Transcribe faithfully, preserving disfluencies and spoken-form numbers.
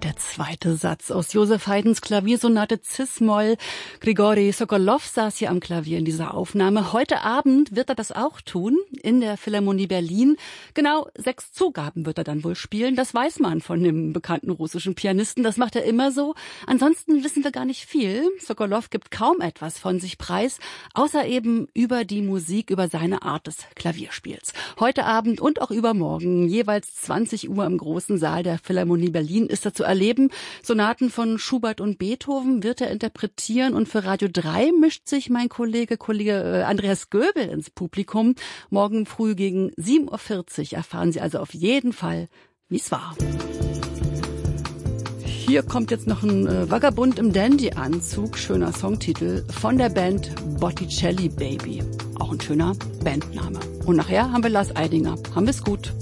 der zweite Satz aus Josef Haydns Klaviersonate Cis-Moll. Grigori Sokolow saß hier am Klavier in dieser Aufnahme. Heute Abend wird er das auch tun in der Philharmonie Berlin. Genau sechs Zugaben wird er dann wohl spielen. Das weiß man von dem bekannten russischen Pianisten. Das macht er immer so. Ansonsten wissen wir gar nicht viel. Sokolow gibt kaum etwas von sich preis, außer eben über die Musik, über seine Art des Klavierspiels. Heute Abend und auch übermorgen, jeweils zwanzig Uhr im großen Saal der Philharmonie Berlin, ist er zu erleben. Sonaten von Schubert und Beethoven wird er interpretieren und für Radio drei mischt sich mein Kollege, Kollege Andreas Göbel ins Publikum. Morgen früh gegen sieben Uhr vierzig erfahren Sie also auf jeden Fall, wie es war. Hier kommt jetzt noch ein äh, Vagabund im Dandy-Anzug, schöner Songtitel, von der Band Botticelli Baby. Auch ein schöner Bandname. Und nachher haben wir Lars Eidinger. Haben wir's gut.